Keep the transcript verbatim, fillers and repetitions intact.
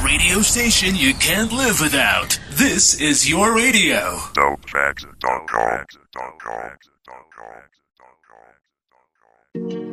radio station you can't live without. This is your radio. dope facts dot com